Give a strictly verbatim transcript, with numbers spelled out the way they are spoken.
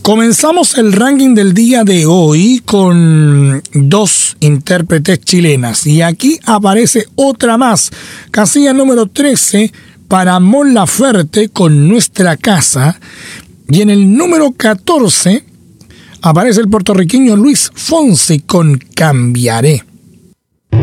Comenzamos el ranking del día de hoy con dos intérpretes chilenas y aquí aparece otra más. Casilla número trece para Mon Laferte con Nuestra Casa, y en el número catorce aparece el puertorriqueño Luis Fonsi con Cambiaré.